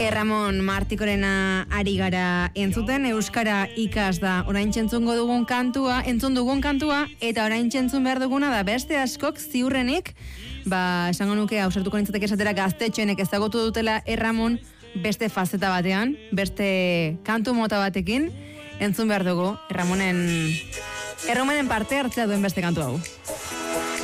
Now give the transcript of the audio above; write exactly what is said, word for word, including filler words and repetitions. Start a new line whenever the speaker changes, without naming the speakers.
Erramon Martikorena ari gara entzuten, Euskara ikas da orain txentzungo dugun kantua, entzun dugun kantua, eta orain txentzun behar duguna da beste askok ziurrenik, ba, esango nuke, hausartuko nintzatek esatera gaztetxoenek ezagutu dutela Erramon beste fazeta batean, beste kantu mota batekin, entzun behar dugu, Erramonen, Erramonen parte hartzea duen beste kantu hau.